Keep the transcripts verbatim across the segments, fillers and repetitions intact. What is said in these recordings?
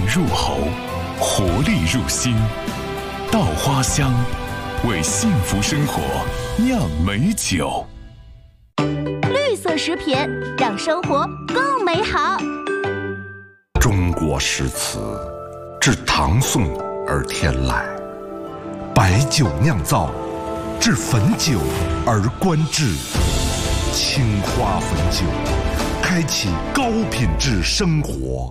入喉，活力入心。稻花香，为幸福生活酿美酒。 绿色食品，让生活更美好。 中国诗词，至唐宋而天来，白酒酿造，至汾酒而观致。青花汾酒，开启高品质生活。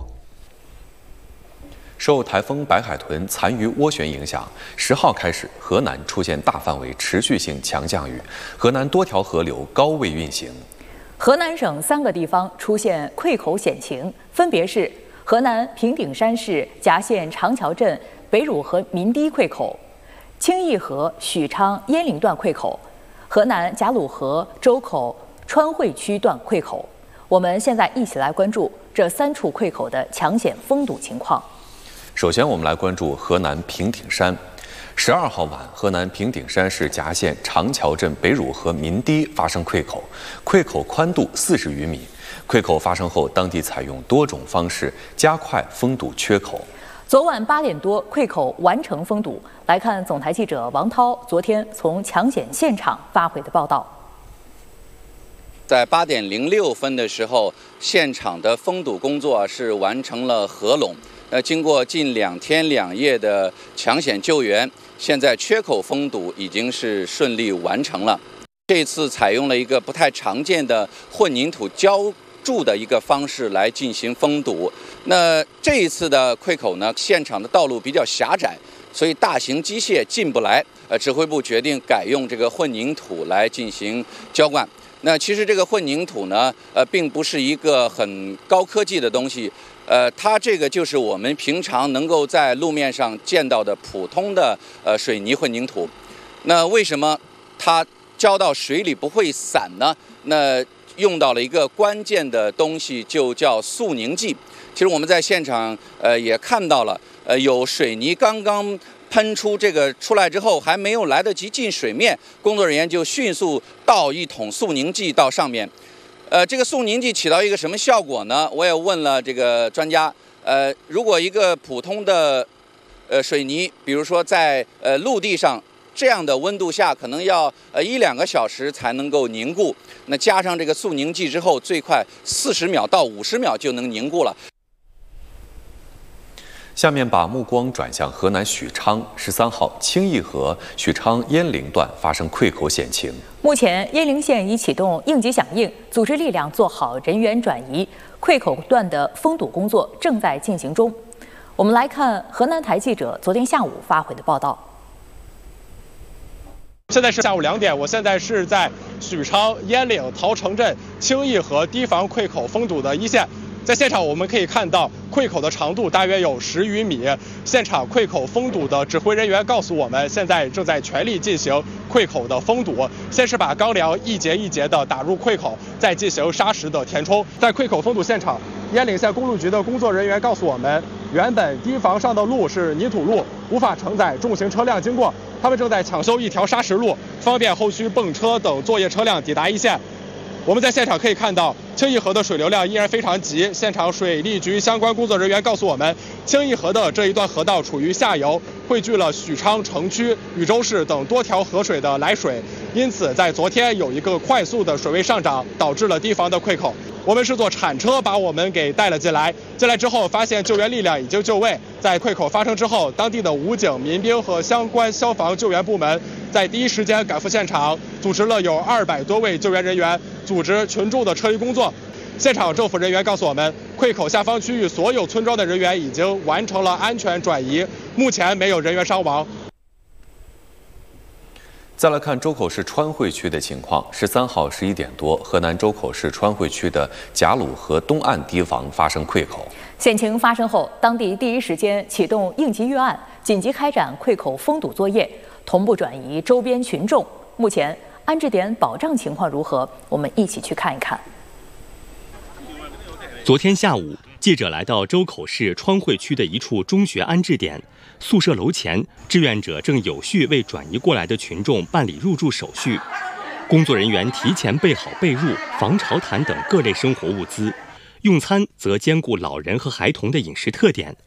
受台风白海豚残余涡旋影响，十号开始，河南出现大范围持续性强降雨，河南多条河流高位运行。 河南省三个地方出现溃口险情，分别是河南平顶山市夹县长桥镇北汝河民堤溃口、清义河许昌鄢陵段溃口、河南贾鲁河周口川汇区段溃口。我们现在一起来关注这三处溃口的强险封堵情况。 首先，我们来关注河南平顶山。十二号晚，河南平顶山市夹县长桥镇北汝河民堤发生溃口，溃口宽度四十余米。溃口发生后，当地采用多种方式加快封堵缺口。 昨晚八点多，溃口完成封堵。来看总台记者王涛昨天从强险现场发回的报道。 在八点零六分的时候，现场的封堵工作是完成了合拢。呃，经过近两天两夜的抢险救援，现在缺口封堵已经是顺利完成了。这次采用了一个不太常见的混凝土浇筑的一个方式来进行封堵。那这一次的溃口呢，现场的道路比较狭窄，所以大型机械进不来。呃，指挥部决定改用这个混凝土来进行浇灌。那其实这个混凝土呢，呃，并不是一个很高科技的东西。呃，它这个就是我们平常能够在路面上见到的普通的呃水泥混凝土。那为什么它浇到水里不会散呢？那用到了一个关键的东西，就叫速凝剂。其实我们在现场呃也看到了，呃有水泥刚刚喷出这个出来之后，还没有来得及进水面，工作人员就迅速倒一桶速凝剂到上面。呃，这个速凝剂起到一个什么效果呢？我也问了这个专家。呃，如果一个普通的呃水泥，比如说在呃陆地上这样的温度下，可能要呃一两个小时才能够凝固。那加上这个速凝剂之后，最快四十秒到五十秒就能凝固了。 下面把目光转向河南许昌，十三号清义河许昌鄢陵段发生溃口险情。 目前，鄢陵县已启动应急响应，组织力量做好人员转移，溃口段的封堵工作正在进行中。我们来看河南台记者昨天下午发回的报道。 现在是下午两点，我现在是在许昌鄢陵陶城镇清义河堤防溃口封堵的一线。在现场我们可以看到，溃口的长度大约有十余米。现场溃口封堵的指挥人员告诉我们，现在正在全力进行溃口的封堵。先是把钢梁一节一节的打入溃口，再进行砂石的填充。在溃口封堵现场，鄢陵县公路局的工作人员告诉我们，原本堤防上的路是泥土路，无法承载重型车辆经过，他们正在抢修一条砂石路，方便后续泵车等作业车辆抵达一线。我们在现场可以看到，清义河的水流量依然非常急。现场水利局相关工作人员告诉我们，清义河的这一段河道处于下游，汇聚了许昌城区、禹州市等多条河水的来水，因此在昨天有一个快速的水位上涨，导致了堤防的溃口。我们是坐铲车把我们给带了进来，进来之后发现救援力量已经就位。在溃口发生之后，当地的武警、民兵和相关消防救援部门在第一时间赶赴现场，组织了有二百多位救援人员，组织群众的撤离工作。现场政府人员告诉我们，溃口下方区域所有村庄的人员已经完成了安全转移，目前没有人员伤亡。 再来看周口市川汇区的情况。十三号十一点多，河南周口市川汇区的贾鲁河东岸堤防发生溃口。 险情发生后，当地第一时间启动应急预案，紧急开展溃口封堵作业，同步转移周边群众。目前安置点保障情况如何？我们一起去看一看。 昨天下午，记者来到周口市川汇区的一处中学安置点，宿舍楼前，志愿者正有序为转移过来的群众办理入住手续。工作人员提前备好被褥、防潮毯等各类生活物资，用餐则兼顾老人和孩童的饮食特点，